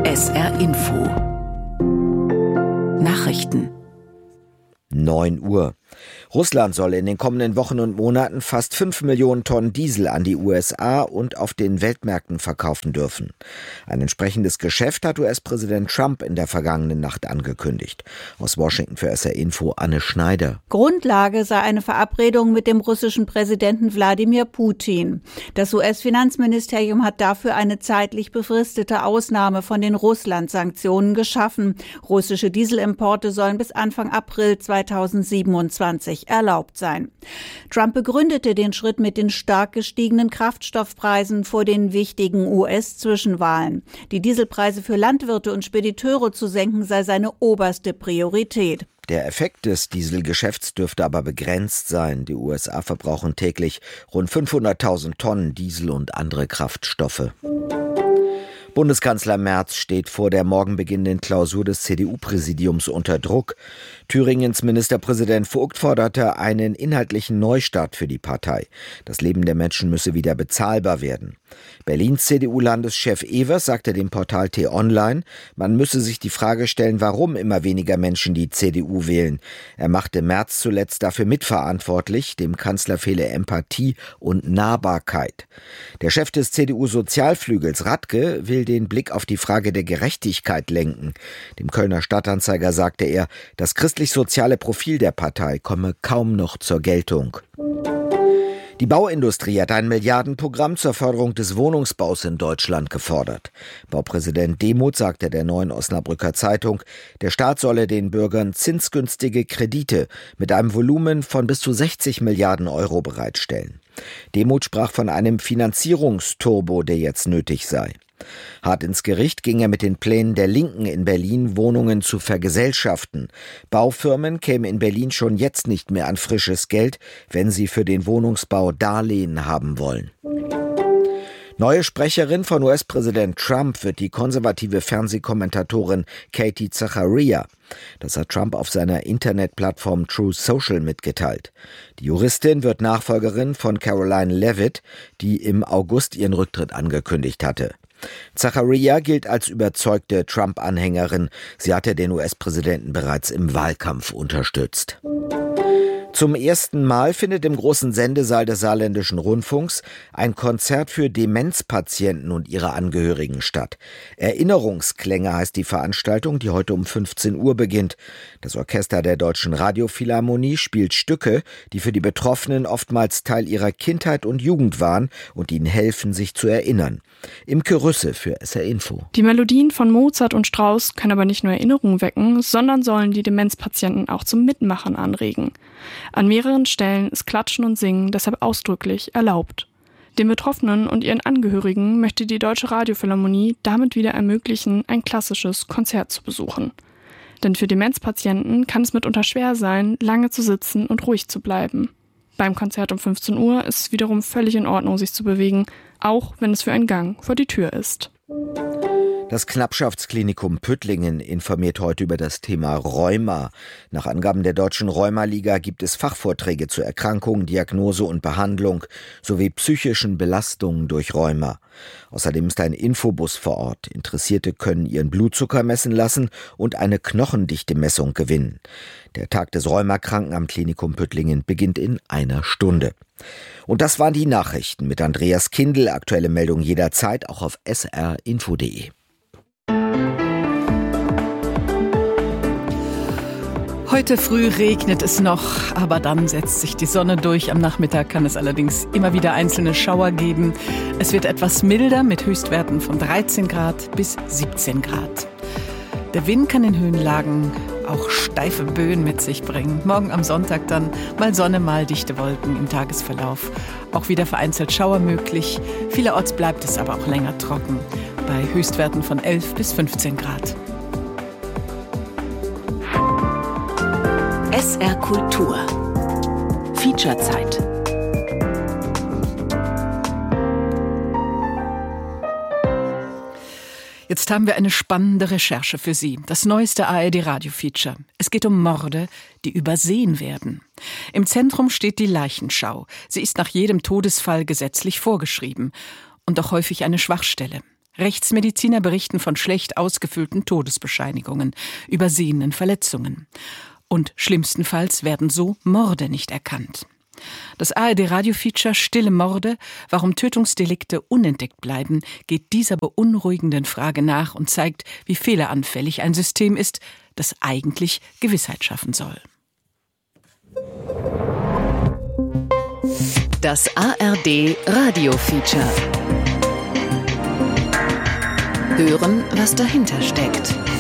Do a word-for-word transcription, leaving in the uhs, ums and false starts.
S R Info Nachrichten neun Uhr. Russland soll in den kommenden Wochen und Monaten fast fünf Millionen Tonnen Diesel an die U S A und auf den Weltmärkten verkaufen dürfen. Ein entsprechendes Geschäft hat U S-Präsident Trump in der vergangenen Nacht angekündigt. Aus Washington für S R Info Anne Schneider. Grundlage sei eine Verabredung mit dem russischen Präsidenten Wladimir Putin. Das U S-Finanzministerium hat dafür eine zeitlich befristete Ausnahme von den Russland-Sanktionen geschaffen. Russische Dieselimporte sollen bis Anfang April zweitausendsiebenundzwanzig erlaubt sein. Trump begründete den Schritt mit den stark gestiegenen Kraftstoffpreisen vor den wichtigen U S-Zwischenwahlen. Die Dieselpreise für Landwirte und Spediteure zu senken sei seine oberste Priorität. Der Effekt des Dieselgeschäfts dürfte aber begrenzt sein. Die U S A verbrauchen täglich rund fünfhunderttausend Tonnen Diesel und andere Kraftstoffe. Bundeskanzler Merz steht vor der morgen beginnenden Klausur des C D U-Präsidiums unter Druck. Thüringens Ministerpräsident Vogt forderte einen inhaltlichen Neustart für die Partei. Das Leben der Menschen müsse wieder bezahlbar werden. Berlins C D U-Landeschef Evers sagte dem Portal T-Online, man müsse sich die Frage stellen, warum immer weniger Menschen die C D U wählen. Er machte Merz zuletzt dafür mitverantwortlich, dem Kanzler fehle Empathie und Nahbarkeit. Der Chef des C D U-Sozialflügels Radke will den Blick auf die Frage der Gerechtigkeit lenken. Dem Kölner Stadtanzeiger sagte er, das christlich-soziale Profil der Partei komme kaum noch zur Geltung. Die Bauindustrie hat ein Milliardenprogramm zur Förderung des Wohnungsbaus in Deutschland gefordert. Baupräsident Demuth sagte der Neuen Osnabrücker Zeitung, der Staat solle den Bürgern zinsgünstige Kredite mit einem Volumen von bis zu sechzig Milliarden Euro bereitstellen. Demuth sprach von einem Finanzierungsturbo, der jetzt nötig sei. Hart ins Gericht ging er mit den Plänen der Linken in Berlin, Wohnungen zu vergesellschaften. Baufirmen kämen in Berlin schon jetzt nicht mehr an frisches Geld, wenn sie für den Wohnungsbau Darlehen haben wollen. Neue Sprecherin von U S-Präsident Trump wird die konservative Fernsehkommentatorin Katie Zachariah. Das hat Trump auf seiner Internetplattform Truth Social mitgeteilt. Die Juristin wird Nachfolgerin von Caroline Leavitt, die im August ihren Rücktritt angekündigt hatte. Zachariah gilt als überzeugte Trump-Anhängerin. Sie hatte den U S-Präsidenten bereits im Wahlkampf unterstützt. Zum ersten Mal findet im großen Sendesaal des Saarländischen Rundfunks ein Konzert für Demenzpatienten und ihre Angehörigen statt. Erinnerungsklänge heißt die Veranstaltung, die heute um fünfzehn Uhr beginnt. Das Orchester der Deutschen Radiophilharmonie spielt Stücke, die für die Betroffenen oftmals Teil ihrer Kindheit und Jugend waren und ihnen helfen, sich zu erinnern. Imke Rüsse für S R Info. Die Melodien von Mozart und Strauss können aber nicht nur Erinnerungen wecken, sondern sollen die Demenzpatienten auch zum Mitmachen anregen. An mehreren Stellen ist Klatschen und Singen deshalb ausdrücklich erlaubt. Den Betroffenen und ihren Angehörigen möchte die Deutsche Radiophilharmonie damit wieder ermöglichen, ein klassisches Konzert zu besuchen. Denn für Demenzpatienten kann es mitunter schwer sein, lange zu sitzen und ruhig zu bleiben. Beim Konzert um fünfzehn Uhr ist es wiederum völlig in Ordnung, sich zu bewegen, auch wenn es für einen Gang vor die Tür ist. Das Knappschaftsklinikum Püttlingen informiert heute über das Thema Rheuma. Nach Angaben der Deutschen Rheumaliga gibt es Fachvorträge zur Erkrankung, Diagnose und Behandlung sowie psychischen Belastungen durch Rheuma. Außerdem ist ein Infobus vor Ort. Interessierte können ihren Blutzucker messen lassen und eine Knochendichte-Messung gewinnen. Der Tag des Rheumakranken am Klinikum Püttlingen beginnt in einer Stunde. Und das waren die Nachrichten mit Andreas Kindl. Aktuelle Meldungen jederzeit auch auf s r info punkt d e. Heute früh regnet es noch, aber dann setzt sich die Sonne durch. Am Nachmittag kann es allerdings immer wieder einzelne Schauer geben. Es wird etwas milder mit Höchstwerten von dreizehn Grad bis siebzehn Grad. Der Wind kann in Höhenlagen auch steife Böen mit sich bringen. Morgen am Sonntag dann mal Sonne, mal dichte Wolken im Tagesverlauf. Auch wieder vereinzelt Schauer möglich. Vielerorts bleibt es aber auch länger trocken. Bei Höchstwerten von elf bis fünfzehn Grad. S R Kultur. Featurezeit. Jetzt haben wir eine spannende Recherche für Sie. Das neueste A R D-Radio-Feature. Es geht um Morde, die übersehen werden. Im Zentrum steht die Leichenschau. Sie ist nach jedem Todesfall gesetzlich vorgeschrieben. Und doch häufig eine Schwachstelle. Rechtsmediziner berichten von schlecht ausgefüllten Todesbescheinigungen, übersehenen Verletzungen. Und schlimmstenfalls werden so Morde nicht erkannt. Das A R D-Radio-Feature Stille Morde, warum Tötungsdelikte unentdeckt bleiben, geht dieser beunruhigenden Frage nach und zeigt, wie fehleranfällig ein System ist, das eigentlich Gewissheit schaffen soll. Das A R D-Radio-Feature. Hören, was dahinter steckt.